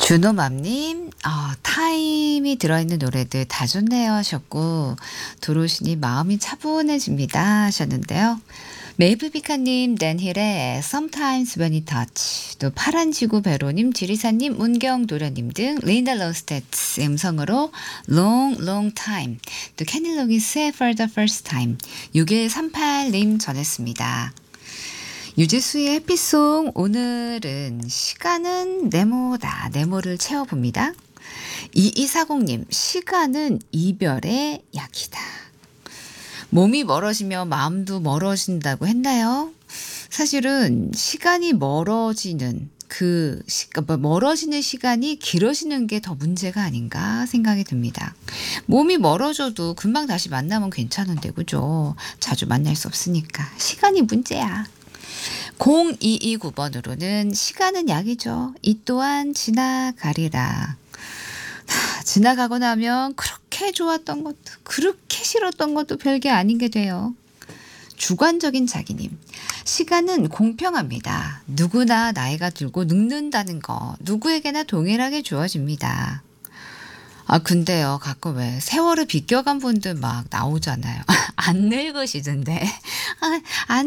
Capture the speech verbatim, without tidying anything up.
준호맘님, 어, 타임이 들어있는 노래들 다 좋네요 하셨고, 들어오시니 마음이 차분해집니다 하셨는데요. 메이플피카님, 댄힐의 Sometimes When It Touch, 또 파란지구 배로님, 지리사님, 문경도련님 등 린다 로스테츠 음성으로 Long Long Time, 또 케니 로기스의 For the First Time, 육일삼팔님 전했습니다. 유재수의 해피송, 오늘은 시간은 네모다. 네모를 채워봅니다. 이이사공님, 시간은 이별의 약이다. 몸이 멀어지면 마음도 멀어진다고 했나요? 사실은 시간이 멀어지는 그 시, 뭐 멀어지는 시간이 길어지는 게 더 문제가 아닌가 생각이 듭니다. 몸이 멀어져도 금방 다시 만나면 괜찮은데 그죠? 자주 만날 수 없으니까 시간이 문제야. 공이이구 번으로는 시간은 약이죠. 이 또한 지나가리라. 하, 지나가고 나면 그렇게 좋았던 것도 그렇게 싫었던 것도 별게 아닌 게 돼요. 주관적인 자기님. 시간은 공평합니다. 누구나 나이가 들고 늙는다는 거 누구에게나 동일하게 주어집니다. 아 근데요 가끔 왜 세월을 비껴간 분들 막 나오잖아요. 안 늙으시던데. 아, 안